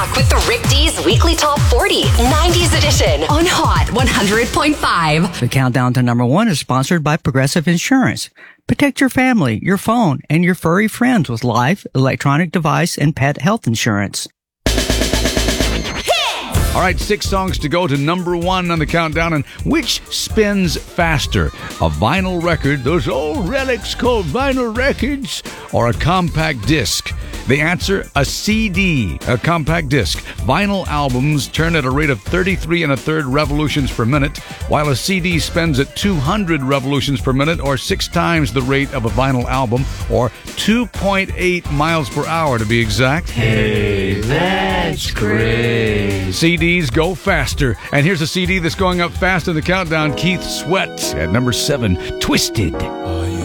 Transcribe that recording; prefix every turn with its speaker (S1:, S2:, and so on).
S1: back with the Rick D's Weekly Top 40, 90s edition on Hot 100.5.
S2: The countdown to number one is sponsored by Progressive Insurance. Protect your family, your phone, and your furry friends with life, electronic device, and pet health insurance.
S3: All right, 6 songs to go to number one on the countdown. And which spins faster? A vinyl record, those old relics called vinyl records, or a compact disc? The answer, a CD, a compact disc. Vinyl albums turn at a rate of 33 1/3 revolutions per minute, while a CD spins at 200 revolutions per minute, or 6 times the rate of a vinyl album, or 2.8 miles per hour to be exact.
S4: Hey, that's great.
S3: CDs go faster. And here's a CD that's going up fast in the countdown. Keith Sweat at number 7, Twisted.
S4: Are you